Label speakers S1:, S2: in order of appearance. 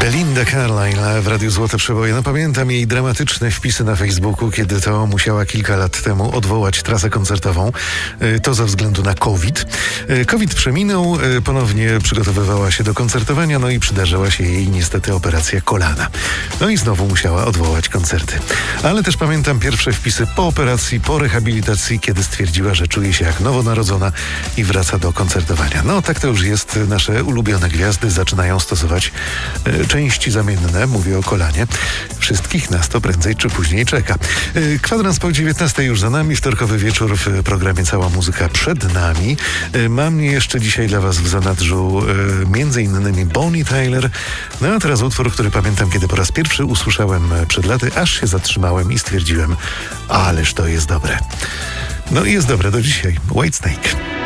S1: Linda Carlisle w Radiu Złote Przeboje. No pamiętam jej dramatyczne wpisy na Facebooku, kiedy to musiała kilka lat temu odwołać trasę koncertową. To ze względu na COVID. COVID przeminął, ponownie przygotowywała się do koncertowania, no i przydarzyła się jej niestety operacja kolana. No i znowu musiała odwołać koncerty. Ale też pamiętam pierwsze wpisy po operacji, po rehabilitacji, kiedy stwierdziła, że czuje się jak nowonarodzona i wraca do koncertowania. No tak to już jest. Nasze ulubione gwiazdy zaczynają stosować części zamienne, mówię o kolanie. Wszystkich nas to prędzej czy później czeka. Kwadrans po 19 już za nami, wtorkowy wieczór w programie Cała Muzyka przed nami. Mam jeszcze dzisiaj dla was w zanadrzu między innymi Bonnie Tyler. No a teraz utwór, który pamiętam, kiedy po raz pierwszy usłyszałem przed laty, aż się zatrzymałem i stwierdziłem, ależ to jest dobre. No i jest dobre do dzisiaj. Whitesnake.